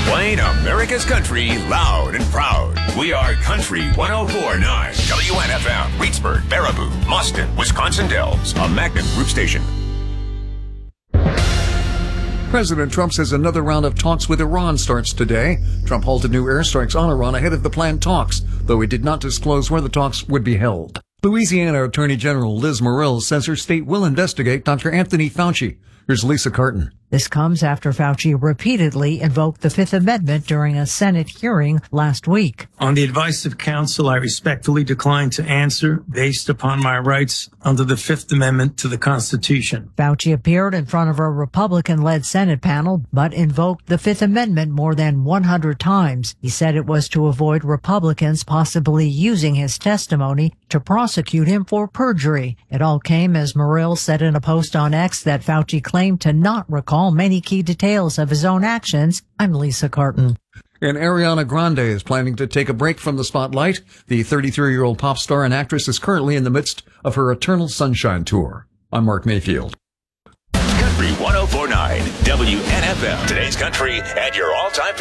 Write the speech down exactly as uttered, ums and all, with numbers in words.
Playing America's country loud and proud. We are Country one oh four point nine. W N F M, Reedsburg, Baraboo, Boston, Wisconsin Dells. A Magnum Group station. President Trump says another round of talks with Iran starts today. Trump halted new airstrikes on Iran ahead of the planned talks, though he did not disclose where the talks would be held. Louisiana Attorney General Liz Muriel says her state will investigate Doctor Anthony Fauci. Here's Lisa Carton. This comes after Fauci repeatedly invoked the Fifth Amendment during a Senate hearing last week. On the advice of counsel, I respectfully decline to answer based upon my rights under the Fifth Amendment to the Constitution. Fauci appeared in front of a Republican-led Senate panel, but invoked the Fifth Amendment more than one hundred times. He said it was to avoid Republicans possibly using his testimony to prosecute him for perjury. It all came as Muriel said in a post on X that Fauci claimed to not recall many key details of his own actions. I'm Lisa Carton. And Ariana Grande is planning to take a break from the spotlight. The thirty-three-year-old pop star and actress is currently in the midst of her Eternal Sunshine tour. I'm Mark Mayfield. Country one oh four point nine, W N F M. Today's country and your all-time